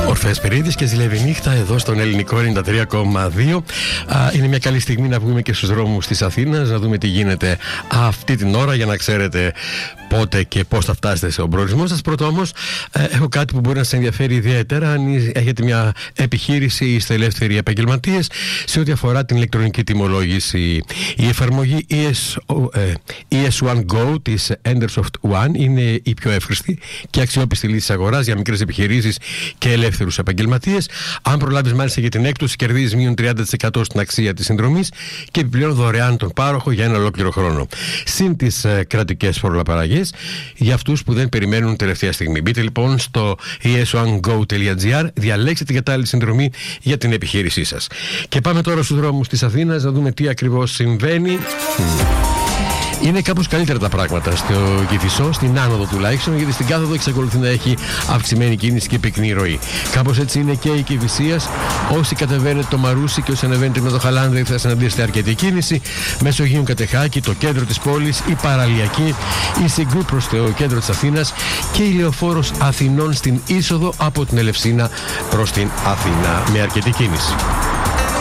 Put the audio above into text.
Ορφέας Περίδης και ζηλεύει νύχτα εδώ στον ελληνικό 93,2. Είναι μια καλή στιγμή να βγούμε και στους δρόμους της Αθήνας, να δούμε τι γίνεται αυτή την ώρα, για να ξέρετε πότε και πώς θα φτάσετε στον προορισμό σας. Πρώτο όμως, έχω κάτι που μπορεί να σας ενδιαφέρει ιδιαίτερα αν έχετε μια επιχείρηση ή είστε ελεύθεροι επαγγελματίες, σε ό,τι αφορά την ηλεκτρονική τιμολόγηση. Η εφαρμογή ES1 Go της Endersoft One είναι η πιο εύχρηστη και αξιόπιστη λύση της αγοράς για μικρές επιχειρήσεις και ελεύθερους επαγγελματίες. Αν προλάβεις μάλιστα για την έκπτωση, κερδίζεις μείον 30% στην αξία της συνδρομής και επιπλέον δωρεάν τον πάροχο για ένα ολόκληρο χρόνο. Συν τις κρατικές φορολαπαραγές για αυτούς που δεν περιμένουν τελευταία στιγμή. Μπείτε λοιπόν στο es1go.gr, διαλέξτε την κατάλληλη συνδρομή για την επιχείρησή σας. Και πάμε τώρα στους δρόμους της Αθήνας να δούμε τι ακριβώς συμβαίνει. Είναι κάπως καλύτερα τα πράγματα στο Κηφισό, στην άνοδο τουλάχιστον, γιατί στην κάθοδο εξακολουθεί να έχει αυξημένη κίνηση και πυκνή ροή. Κάπως έτσι είναι και η Κηφισίας. Όσοι κατεβαίνετε το Μαρούσι και όσοι ανεβαίνετε με το Χαλάνδρη θα συναντήσετε αρκετή κίνηση. Μεσογείων Κατεχάκη, το κέντρο της πόλης, η Παραλιακή, η Συγκρού προς το κέντρο της Αθήνας και η Λεωφόρος Αθηνών στην είσοδο από την Ελευσίνα προς την Αθήνα με αρκετή κίνηση.